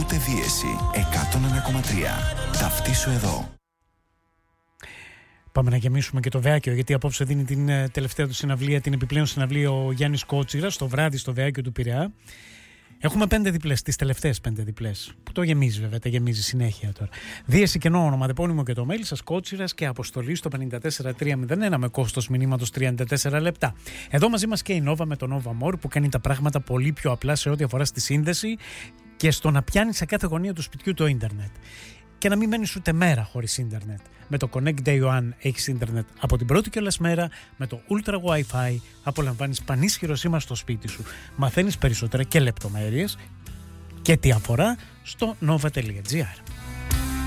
Ακούτε Δίεση 101,3. Ταυτίσου εδώ. Πάμε να γεμίσουμε και το Βεάκιο, γιατί απόψε δίνει την τελευταία του συναυλία, την επιπλέον συναυλία ο Γιάννης Κότσιρας το βράδυ στο Βεάκιο του Πειραιά. Έχουμε 5 διπλές, τις τελευταίες 5 διπλές. Που το γεμίζει βέβαια, τα γεμίζει συνέχεια τώρα. Δίεση κενό ονοματεπώνυμο και το mail σας, Κότσιρας, και αποστολή στο 54301 με κόστος μηνύματος 34 λεπτά. Εδώ μαζί μας και η Nova με το Nova More που κάνει τα πράγματα πολύ πιο απλά σε ό,τι αφορά στη σύνδεση και στο να πιάνει σε κάθε γωνία του σπιτιού το ίντερνετ. Και να μην μένεις ούτε μέρα χωρίς ίντερνετ. Με το Connect Day One έχεις ίντερνετ από την πρώτη κιόλας μέρα, με το Ultra Wi-Fi απολαμβάνεις πανίσχυρο σήμα στο σπίτι σου. Μαθαίνεις περισσότερα και λεπτομέρειες και τι αφορά στο nova.gr.